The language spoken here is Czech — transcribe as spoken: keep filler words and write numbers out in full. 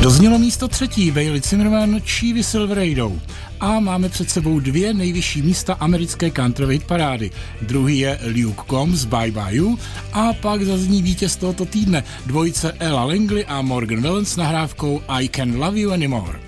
Doznělo místo třetí Bailey Zimmerman, Chivy Silverado. A máme před sebou dvě nejvyšší místa americké country parády. Druhý je Luke Combs Bye Bye You a pak zazní vítěz tohoto týdne dvojice Ella Langley a Morgan Wallen s nahrávkou I Can't Love You Anymore.